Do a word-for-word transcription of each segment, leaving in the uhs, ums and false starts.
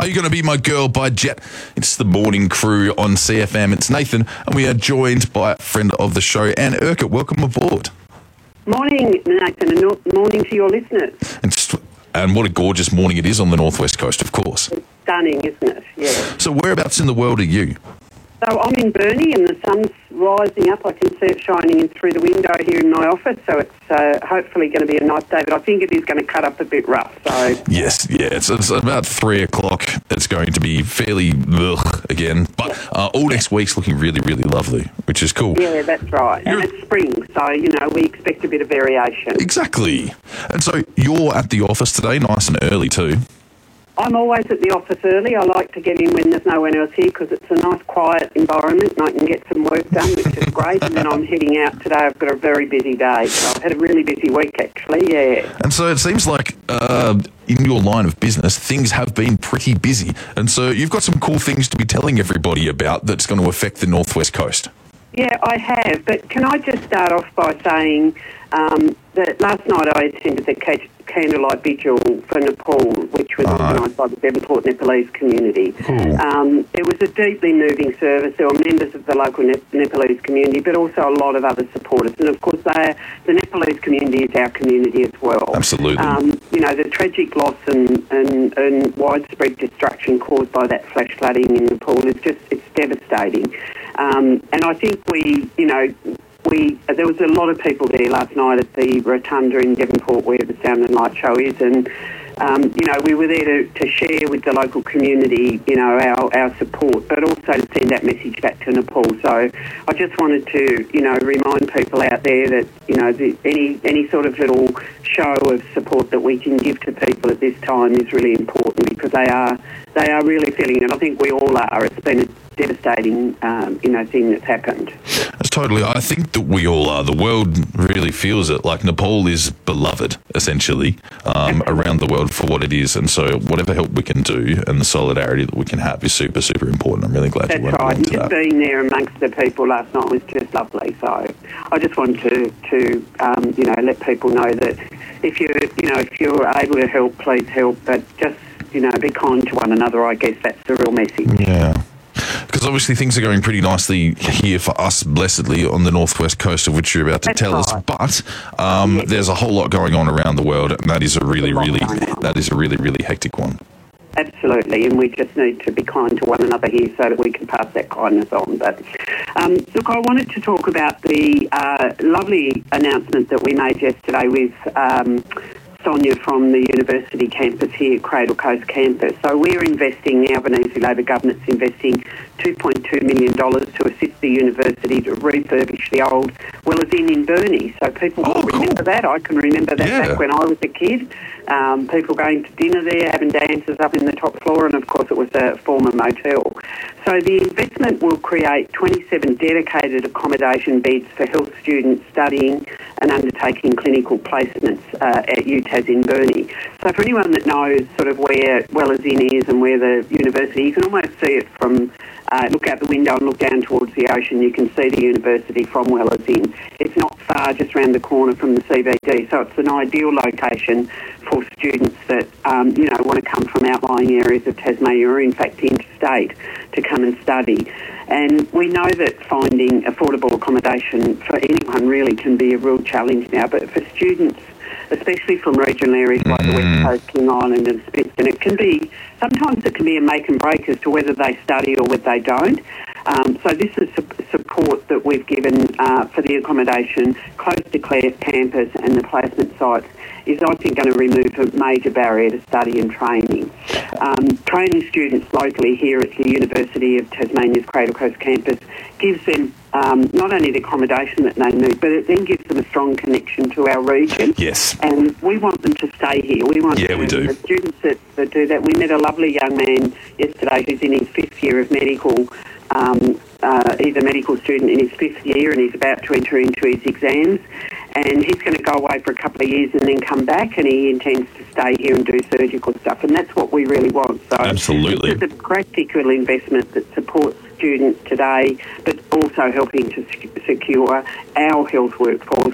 Are You Going to Be My Girl by Jet? It's the morning crew on C F M. It's Nathan, and we are joined by a friend of the show, Anne Urquhart. Welcome aboard. Morning, Nathan, and no- morning to your listeners. And, just, and what a gorgeous morning it is on the northwest coast, of course. It's stunning, isn't it? Yeah. So whereabouts in the world are you? So I'm in Burnie and the sun's rising up. I can see it shining in through the window here in my office, so it's uh, hopefully going to be a nice day, but I think it is going to cut up a bit rough. So Yes, yeah, it's, it's about three o'clock. It's going to be fairly ugh again, but uh, all next week's looking really, really lovely, which is cool. Yeah, that's right. You're- And it's spring, so, you know, we expect a bit of variation. Exactly. And so you're at the office today, nice and early too. I'm always at the office early. I like to get in when there's no one else here because it's a nice, quiet environment and I can get some work done, which is great. And then I'm heading out today. I've got a very busy day. So I've had a really busy week, actually, yeah. And so it seems like uh, in your line of business, things have been pretty busy. And so you've got some cool things to be telling everybody about that's going to affect the northwest coast. Yeah, I have. But can I just start off by saying um, that last night I attended the ca- candlelight vigil for Nepal, which was Uh-huh. organised by the Devonport Nepalese community. Cool. Um, it was a deeply moving service. There were members of the local ne- Nepalese community, but also a lot of other supporters. And of course, they the Nepalese community is our community as well. Absolutely. Um, you know, the tragic loss and, and, and widespread destruction caused by that flash flooding in Nepal is just, it's devastating. Um, and I think we, you know, we there was a lot of people there last night at the Rotunda in Devonport where the Sound and Light show is, and um, you know, we were there to, to share with the local community, you know, our, our support, but also to send that message back to Nepal. So I just wanted to, you know, remind people out there that, you know, the, any any sort of little show of support that we can give to people at this time is really important because they are they are really feeling it. I think we all are. It's been a devastating, um, you know, thing that's happened. That's totally. I think that we all are. The world really feels it. Like Nepal is beloved, essentially, um, around the world for what it is. And so whatever help we can do and the solidarity that we can have is super, super important. I'm really glad That's you went right. along And to just that. being there amongst the people last night was just lovely. So I just wanted to, to um, you know, let people know that if you, you know, if you're able to help, please help. But just, you know, be kind to one another. I guess that's the real message. Yeah. Because obviously things are going pretty nicely here for us, blessedly, on the northwest coast, of which you're about to That's tell us. right. But um, Yes. there's a whole lot going on around the world, and that is a really, There's a lot really, going on. that is a really, really hectic one. Absolutely, and we just need to be kind to one another here so that we can pass that kindness on. But um, look, I wanted to talk about the uh, lovely announcement that we made yesterday with um, Sonia from the university campus here, Cradle Coast campus. So we're investing, the Albanese Labor government's investing two point two million dollars to assist the university to refurbish the old Wellers Inn in Burnie. So people Oh, will remember cool. that. I can remember that Yeah. back when I was a kid. Um, people going to dinner there, having dances up in the top floor, and of course it was a former motel. So the investment will create twenty-seven dedicated accommodation beds for health students studying and undertaking clinical placements uh, at U T A S in Burnie. So for anyone that knows sort of where Wellers Inn is and where the university, you can almost see it from, uh, look out the window and look down towards the ocean, you can see the university from Wellers Inn. It's not far, just around the corner from the C B D, so it's an ideal location for students that, um, you know, want to come from outlying areas of Tasmania or in fact interstate to come and study. And we know that finding affordable accommodation for anyone really can be a real challenge now, but for students, especially from regional areas like the West Coast, King Island and Smithton, it can be, sometimes it can be a make and break as to whether they study or whether they don't. Um, so this is su- support that we've given uh, for the accommodation close to Clare's campus and the placement sites is, I think, going to remove a major barrier to study and training. Um, training students locally here at the University of Tasmania's Cradle Coast campus gives them um, not only the accommodation that they need, but it then gives them a strong connection to our region. Yes. And we want them to stay here. We want Yeah, to, we do. the students that, that do that. We met a lovely young man yesterday who's in his fifth year of medical. Um, uh, he's a medical student in his fifth year and he's about to enter into his exams. And he's going to go away for a couple of years and then come back, and he intends to stay here and do surgical stuff. And that's what we really want. So Absolutely. it's a practical investment that supports students today, but also helping to sec- secure our health workforce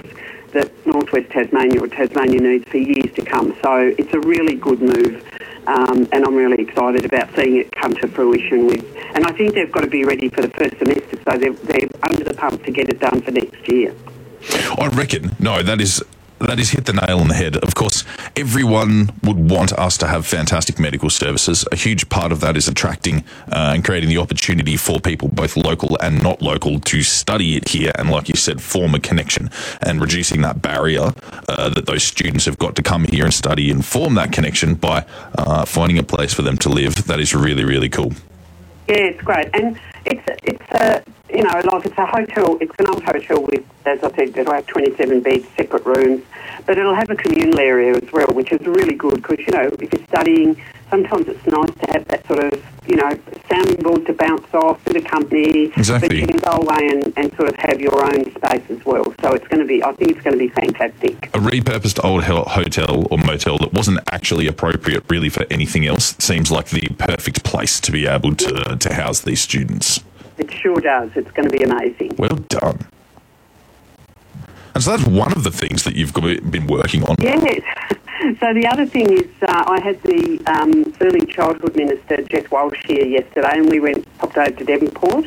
that Northwest Tasmania or Tasmania needs for years to come. So it's a really good move, um, and I'm really excited about seeing it come to fruition with. And I think they've got to be ready for the first semester, so they're, they're under the pump to get it done for next year. I reckon, no, that is... That is hit the nail on the head. Of course, everyone would want us to have fantastic medical services. A huge part of that is attracting uh, and creating the opportunity for people, both local and not local, to study it here and, like you said, form a connection, and reducing that barrier uh, that those students have got to come here and study and form that connection by uh, finding a place for them to live. That is really, really cool. Yeah, it's great. And it's, it's a, you know, like it's a hotel, it's an old hotel with, as I said, it'll have twenty-seven beds, separate rooms, but it'll have a communal area as well, which is really good because, you know, if you're studying, sometimes it's nice to have that sort of, you know, sounding board to bounce off, bit of company, exactly. But you can go away and, and sort of have your own space as well. So it's going to be, I think it's going to be fantastic. A repurposed old hotel or motel that wasn't actually appropriate really for anything else seems like the perfect place to be able to, to house these students. It sure does. It's going to be amazing. Well done. And so that's one of the things that you've been working on. Yes. So the other thing is uh, I had the um, Early Childhood Minister, Jess Walsh, here yesterday, and we went popped over to Devonport,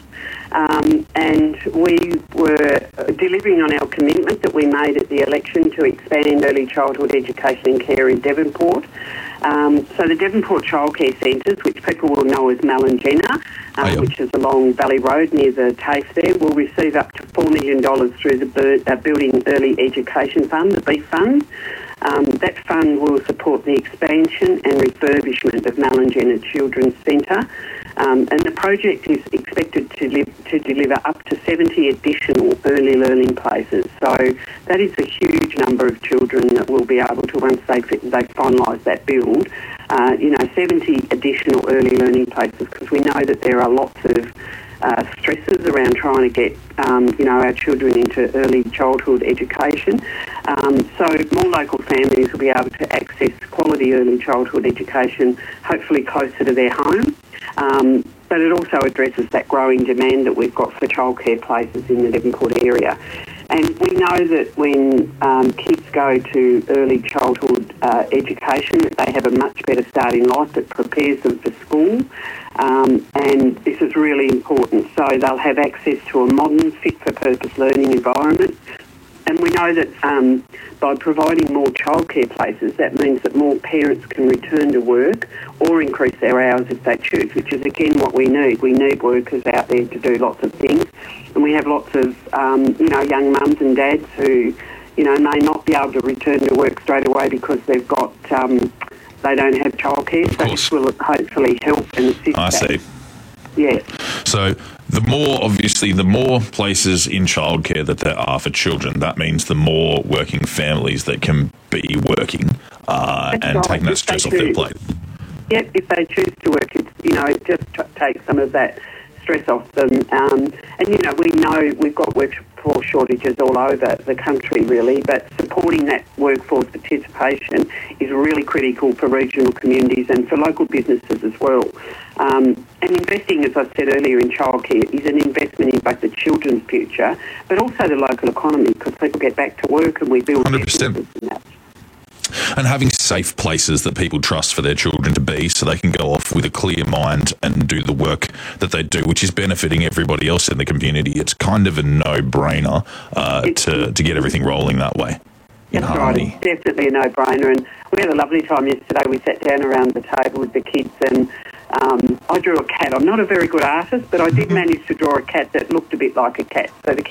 um, and we were delivering on our commitment that we made at the election to expand early childhood education and care in Devonport. Um, so the Devonport Childcare Centres, which people will know as Malanjena, uh, oh, yeah. which is along Valley Road near the TAFE there, will receive up to four million dollars through the Bir- uh, Building Early Education Fund, the B E F Fund. Um, that fund will support the expansion and refurbishment of Malanjena Children's Centre, um, and the project is expected to, live, to deliver up to seventy additional early learning places. So that is a huge number of children that will be able to, once they, they finalise that build, uh, you know, seventy additional early learning places, because we know that there are lots of Uh, stresses around trying to get, um, you know, our children into early childhood education. Um, so more local families will be able to access quality early childhood education, hopefully closer to their home. Um, but it also addresses that growing demand that we've got for childcare places in the Devonport area. And we know that when um, kids go to early childhood uh, education, that they have a much better start in life that prepares them for school. Um, and this is really important. So they'll have access to a modern, fit-for-purpose learning environment. And we know that um, by providing more childcare places, that means that more parents can return to work or increase their hours if they choose, which is, again, what we need. We need workers out there to do lots of things. And we have lots of, um, you know, young mums and dads who, you know, may not be able to return to work straight away because they've got, um, they don't have childcare. So this will hopefully help and assist I that. see. Yeah. So the more, obviously, the more places in childcare that there are for children, that means the more working families that can be working uh, and right. taking that If stress they off their choose. plate. Yep, if they choose to work, it's, you know, it just t- takes some of that stress off them. Um, and, you know, we know we've got workforce shortages all over the country, really, but supporting that workforce participation is really critical for regional communities and for local businesses as well. Um, and investing, as I said earlier, in childcare is an investment in both the children's future, but also the local economy, because people get back to work and we build one hundred percent. businesses in that. And having safe places that people trust for their children to be, so they can go off with a clear mind and do the work that they do, which is benefiting everybody else in the community. It's kind of a no-brainer uh, to, to get everything rolling that way. That's right, it's definitely a no-brainer. And we had a lovely time yesterday. We sat down around the table with the kids and um, I drew a cat. I'm not a very good artist, but I did manage to draw a cat that looked a bit like a cat. So the